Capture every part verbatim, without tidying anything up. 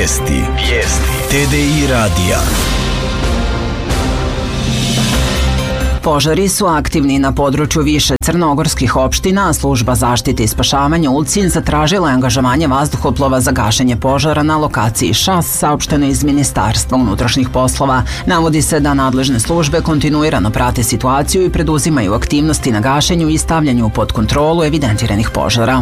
Vijesti. Vijesti. T D I radija. Požari su aktivni na području više crnogorskih opština, a služba zaštite i spašavanja Ulcinj zatražila je angažovanje vazduhoplova za gašenje požara na lokaciji Šas, saopšteno iz Ministarstva unutrašnjih poslova. Navodi se da nadležne službe kontinuirano prate situaciju i preduzimaju aktivnosti na gašenju i stavljanju pod kontrolu evidentiranih požara.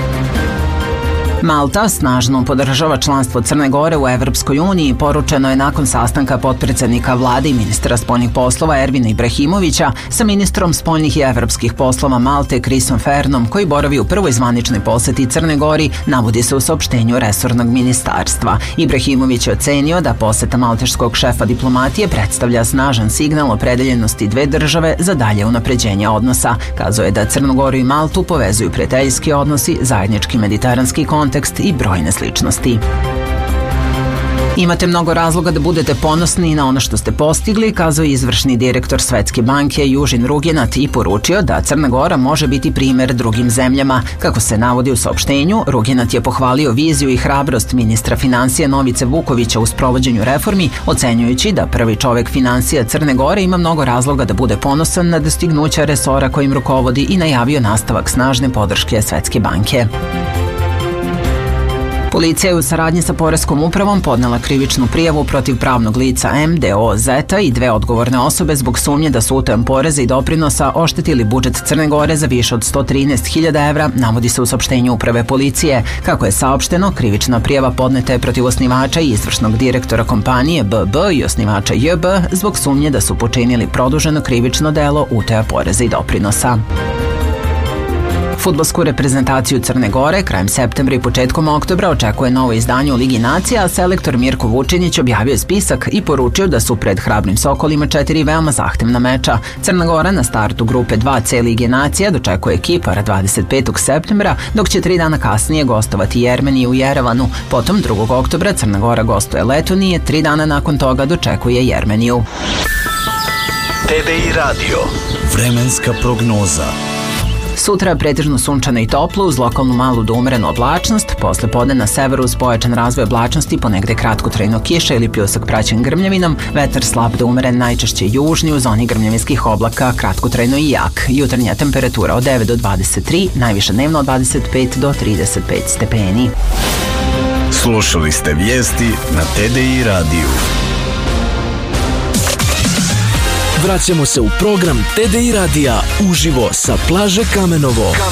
Malta snažno podržava članstvo Crne Gore u Evropskoj uniji, poručeno je nakon sastanka potpredsednika vlade i ministra spoljnih poslova Ervina Ibrahimovića sa ministrom spoljnih i evropskih poslova Malte Chrisom Fernom, koji boravi u prvoj zvaničnoj poseti Crne Gori, navodi se u saopštenju resornog ministarstva. Ibrahimović je ocenio da poseta malteškog šefa diplomatije predstavlja snažan signal opredeljenosti dve države za dalje unapređenje odnosa. Kazao je da Crnu Goru i Maltu povezuju prijateljski odnosi, zajednički mediteranski kontekst i brojne sličnosti. Imate mnogo razloga da budete ponosni na ono što ste postigli, kazao je izvršni direktor Svetske banke Južin Rugenat i poručio da Crna Gora može biti primer drugim zemljama. Kako se navodi u saopštenju, Rugenat je pohvalio viziju i hrabrost ministra finansija Novice Vukovića u sprovođenju reformi, ocenjujući da prvi čovek finansija Crne Gore ima mnogo razloga da bude ponosan na dostignuća resora kojim rukovodi i najavio nastavak snažne podrške Svetske banke. Policija je u saradnji sa Poreskom upravom podnela krivičnu prijavu protiv pravnog lica M D O Zeta i dve odgovorne osobe zbog sumnje da su utajom poreza i doprinosa oštetili budžet Crne Gore za više od sto trinaest hiljada evra, navodi se u saopštenju uprave policije. Kako je saopšteno, krivična prijava podneta je protiv osnivača i izvršnog direktora kompanije B B i osnivača J B zbog sumnje da su počinili produženo krivično delo utaja poreza i doprinosa. Fudbalsku reprezentaciju Crne Gore krajem septembra i početkom oktobra očekuje novo izdanje u Ligi nacija, a selektor Mirko Vučinić objavio spisak i poručio da su pred hrabrim Sokolima četiri veoma zahtevna meča. Crna Gora na startu grupe dva C Lige nacija dočekuje Kipar dvadeset petog septembra, dok će tri dana kasnije gostovati Jermeniju u Jerevanu. Potom drugog oktobra Crna Gora gostuje Letonije, tri dana nakon toga dočekuje Jermeniju. T D I radio. Vremenska prognoza. Sutra pretežno sunčano i toplo uz lokalnu malu do umerenu oblačnost, posle podne na severu uz pojačan razvoj oblačnosti, ponegde kratkotrajno kiša ili pljusak praćen grmljavinom, vetar slab do umeren najčešće južni u zoni grmljavinskih oblaka, kratkotrajno i jak. Jutarnja temperatura od devet do dvadeset tri, najviša dnevno od dvadeset pet do trideset pet stepeni. Slušali ste vijesti na T D I radiju. Vraćamo se u program T D I radija uživo sa plaže Kamenovo.